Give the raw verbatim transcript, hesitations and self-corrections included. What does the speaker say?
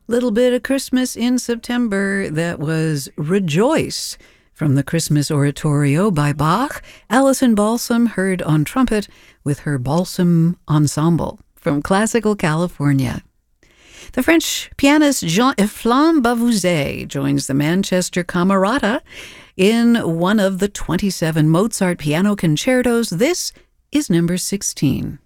Little bit of Christmas in September. That was Rejoice from the Christmas Oratorio by Bach. Alison Balsam heard on trumpet with her Balsam Ensemble from classical California. The French pianist Jean-Efflam Bavouzet joins the Manchester Camerata in one of the twenty-seven Mozart piano concertos. This is number sixteen.